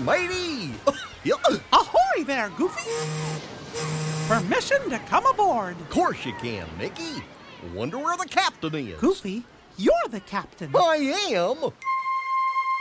matey! Ahoy there, Goofy! Permission to come aboard. Of course you can, Mickey. Wonder where the captain is. Goofy, you're the captain. I am?